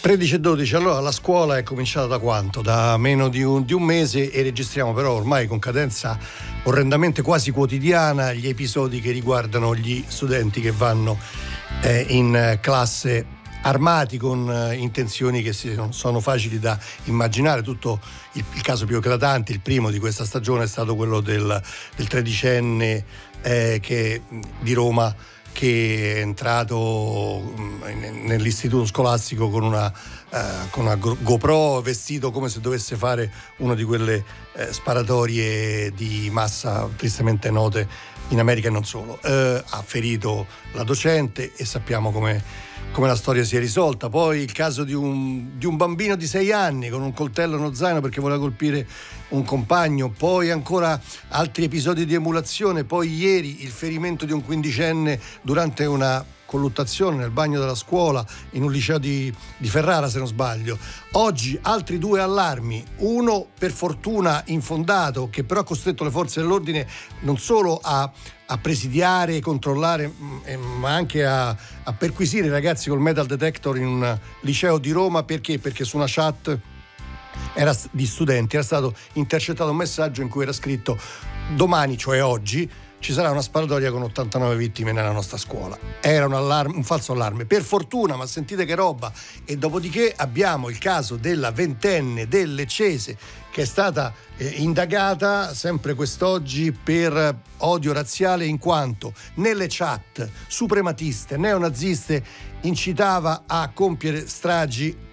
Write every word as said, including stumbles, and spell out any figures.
tredici e dodici, allora la scuola è cominciata da quanto? Da meno di un, di un mese e registriamo però ormai con cadenza orrendamente quasi quotidiana gli episodi che riguardano gli studenti che vanno eh, in classe armati con eh, intenzioni che si, sono facili da immaginare. Tutto il, il caso più eclatante, il primo di questa stagione, è stato quello del, del tredicenne eh, che, di Roma, che è entrato nell'istituto scolastico con una, uh, con una GoPro, vestito come se dovesse fare una di quelle uh, sparatorie di massa tristemente note in America e non solo. Uh, ha ferito la docente e sappiamo come come la storia si è risolta. Poi il caso di un, di un bambino di sei anni con un coltello e uno zaino perché voleva colpire un compagno, poi ancora altri episodi di emulazione, poi ieri il ferimento di un quindicenne durante una colluttazione nel bagno della scuola in un liceo di, di Ferrara, se non sbaglio. Oggi altri due allarmi, uno per fortuna infondato, che però ha costretto le forze dell'ordine non solo a, a presidiare, controllare, ma anche a, a perquisire i ragazzi col metal detector in un liceo di Roma. Perché? Perché su una chat era di studenti era stato intercettato un messaggio in cui era scritto: domani, cioè oggi, ci sarà una sparatoria con ottantanove vittime nella nostra scuola. Era un, allarme, un falso allarme, per fortuna, ma sentite che roba. E dopodiché abbiamo il caso della ventenne del Leccese che è stata eh, indagata sempre quest'oggi per odio razziale, in quanto nelle chat suprematiste neonaziste incitava a compiere stragi